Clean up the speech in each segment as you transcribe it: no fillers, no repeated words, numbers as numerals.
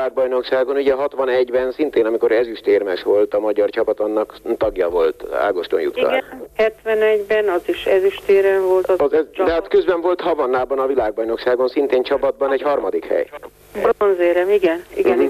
világbajnokságon, ugye 61-ben szintén, amikor ezüstérmes volt a magyar csapat, annak tagja volt Ágoston Jutka. Igen, 71-ben az is ezüstéren volt. De hát közben volt Havannában a világbajnokságon, szintén csapatban egy harmadik hely. Bronzérem, igen.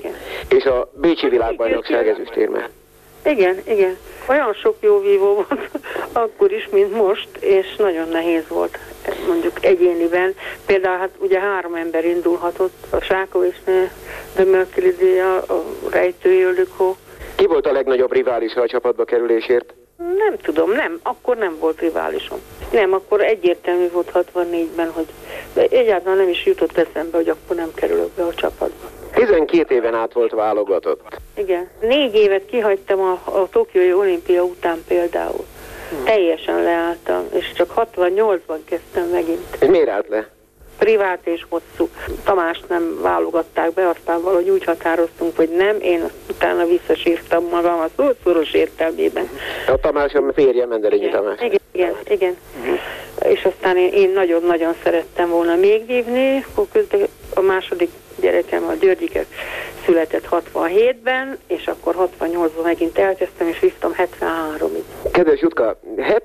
És a bécsi világbajnokság ezüstérme. Igen. Olyan sok jó vívó volt akkor is, mint most, és nagyon nehéz volt, mondjuk egyéniben. Például hát ugye 3 ember indulhatott, a Sákovicsné, Dömölkilidé, a Rejtő Ildikó. Ki volt a legnagyobb riválisa a csapatba kerülésért? Nem tudom, akkor nem volt riválisom. Nem, akkor egyértelmű volt 64-ben, hogy egyáltalán nem is jutott eszembe, hogy akkor nem kerülök be a csapatba. 12 éven át volt válogatott. Igen. 4 évet kihagytam a tokiói olimpia után például. Teljesen leálltam, és csak 68-ban kezdtem megint. És miért állt le? Privát és hosszú. Tamást nem válogatták be, aztán valahogy úgy határoztunk, hogy nem, én utána visszasírtam magam a szószoros értelmében. A Tamás a férje, Mendelényi Tamás. Igen. És aztán én nagyon-nagyon szerettem volna még vívni, akkor közben a második gyerekem, a Györgyike született 67-ben, és akkor 68-ban megint elkezdtem, és vívtam 73-ig. Kedves Jutka,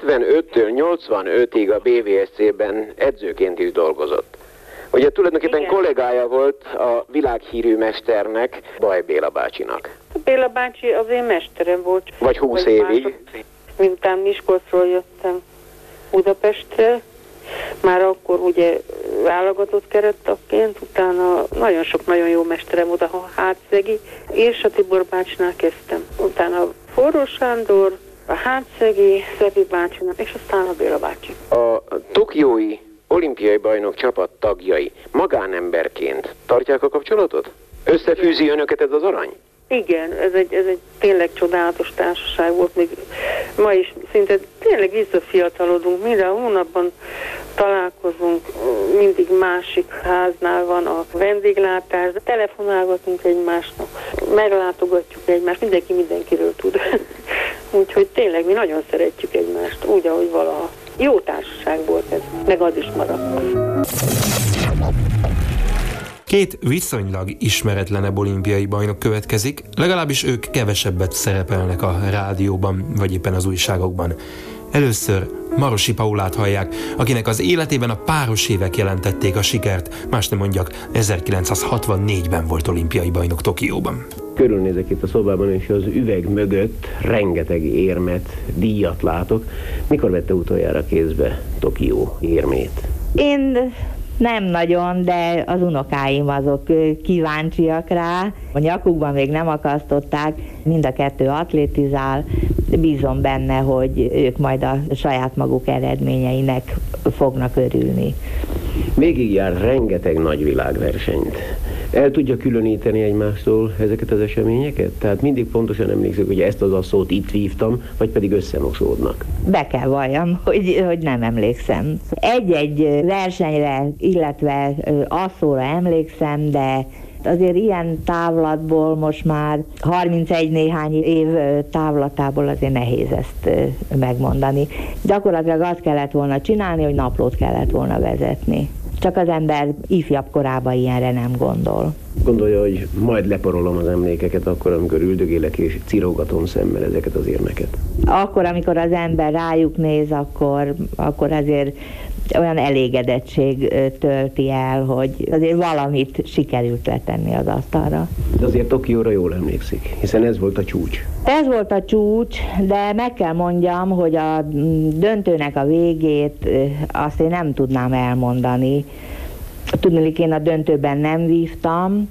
75-től 85-ig a BVSC-ben edzőként is dolgozott. Ugye tulajdonképpen kolégája volt a világhírű mesternek, Baj Béla bácsinak. Béla bácsi az én mesterem volt. Vagy 20 évig. Miután Miskolcról jöttem Budapestre, már akkor ugye válogatott kerettagként, utána nagyon sok nagyon jó mesterem volt, a Hátszegi, és a Tibor bácsinál kezdtem. Utána Forró Sándor, a Hátszegi, Szepi bácsinál, és aztán a Béla bácsi. A tokiói olimpiai bajnok csapat tagjai magánemberként tartják a kapcsolatot? Összefűzi önöket ez az arany? Igen, ez egy tényleg csodálatos társaság volt, még ma is szinte tényleg visszafiatalodunk, minden hónapban találkozunk, mindig másik háznál van a vendéglátás, telefonálgatunk egymásnak, meglátogatjuk egymást, mindenki mindenkiről tud. Úgyhogy tényleg mi nagyon szeretjük egymást, úgy, ahogy valaha. Jó társaság volt ez, meg az is maradt. 2 viszonylag ismeretlenebb olimpiai bajnok következik, legalábbis ők kevesebbet szerepelnek a rádióban, vagy éppen az újságokban. Először Marosi Paulát hallják, akinek az életében a páros évek jelentették a sikert, más nem mondjak, 1964-ben volt olimpiai bajnok Tokióban. Körülnézek itt a szobában, és az üveg mögött rengeteg érmet, díjat látok. Mikor vette utoljára kézbe Tokió érmét? Én nem nagyon, de az unokáim azok kíváncsiak rá. A nyakukban még nem akasztották, mind a 2 atlétizál. Bízom benne, hogy ők majd a saját maguk eredményeinek fognak örülni. Végigjár rengeteg nagy világversenyt. El tudja különíteni egymástól ezeket az eseményeket? Tehát mindig pontosan emlékszik, hogy ezt az asszót itt vívtam, vagy pedig összemosódnak. Be kell valljam, hogy nem emlékszem. Egy-egy versenyre, illetve asszóra emlékszem, de azért ilyen távlatból most már 31 néhány év távlatából azért nehéz ezt megmondani. Gyakorlatilag azt kellett volna csinálni, hogy naplót kellett volna vezetni. Csak az ember ifjabb korában ilyenre nem gondol. Gondolja, hogy majd leporolom az emlékeket akkor, amikor üldögélek és cirógatom szemmel ezeket az érmeket? Akkor, amikor az ember rájuk néz, akkor azért olyan elégedettség tölti el, hogy azért valamit sikerült letenni az asztalra. De azért Tokióra jól emlékszik, hiszen ez volt a csúcs. Ez volt a csúcs, de meg kell mondjam, hogy a döntőnek a végét azt én nem tudnám elmondani. Tudniillik, én a döntőben nem vívtam,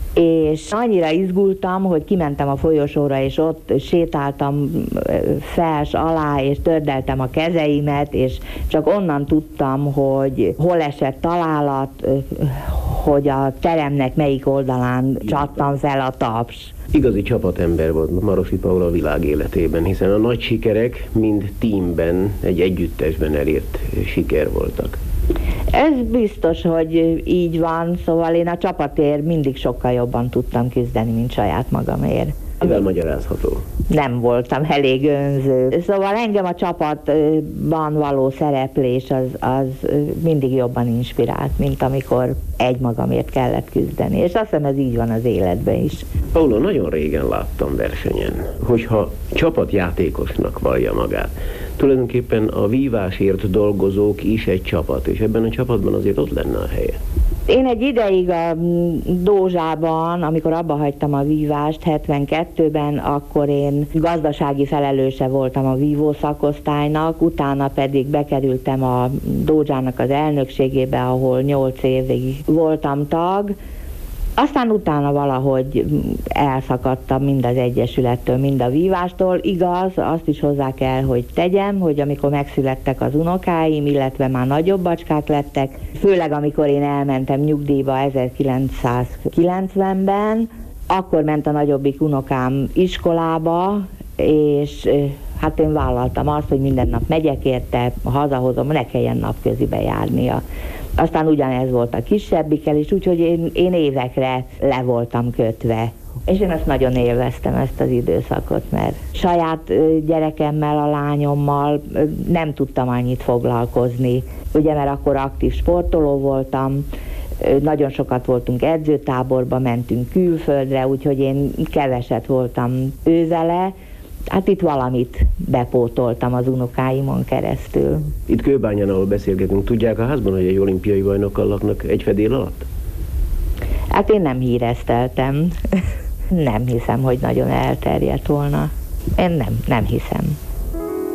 és annyira izgultam, hogy kimentem a folyosóra, és ott sétáltam fels alá, és tördeltem a kezeimet, és csak onnan tudtam, hogy hol esett találat, hogy a teremnek melyik oldalán csattan fel a taps. Igazi csapatember volt Marosi Paula a világ életében, hiszen a nagy sikerek mind teamben, egy együttesben elért siker voltak. Ez biztos, hogy így van, szóval én a csapatért mindig sokkal jobban tudtam küzdeni, mint saját magamért. Mivel magyarázható? Nem voltam elég önző. Szóval engem a csapatban való szereplés az mindig jobban inspirált, mint amikor egymagamért kellett küzdeni. És azt hiszem, ez így van az életben is. Paula, nagyon régen láttam versenyen, hogyha csapatjátékosnak vallja magát. Tulajdonképpen a vívásért dolgozók is egy csapat, és ebben a csapatban azért ott lenne a helye. Én egy ideig a Dózsában, amikor abba hagytam a vívást 72-ben, akkor én gazdasági felelőse voltam a vívó szakosztálynak, utána pedig bekerültem a Dózsának az elnökségébe, ahol 8 évig voltam tag. Aztán utána valahogy elszakadtam mind az egyesülettől, mind a vívástól. Igaz, azt is hozzá kell, hogy tegyem, hogy amikor megszülettek az unokáim, illetve már nagyobb bacskák lettek, főleg amikor én elmentem nyugdíjba 1990-ben, akkor ment a nagyobbik unokám iskolába, és hát én vállaltam azt, hogy minden nap megyek érte, hazahozom, ne kelljen napközibe járnia. Aztán ugyanez volt a kisebbikkel is, úgyhogy én évekre le voltam kötve. És én ezt nagyon élveztem, ezt az időszakot, mert saját gyerekemmel, a lányommal nem tudtam annyit foglalkozni. Ugye, mert akkor aktív sportoló voltam, nagyon sokat voltunk edzőtáborba, mentünk külföldre, úgyhogy én keveset voltam ővele. Hát itt valamit bepótoltam az unokáimon keresztül. Itt Kőbányán, ahol beszélgetünk, tudják a házban, hogy egy olimpiai bajnokkal laknak egy fedél alatt? Hát én nem híreszteltem. Nem hiszem, hogy nagyon elterjedt volna. Én nem hiszem.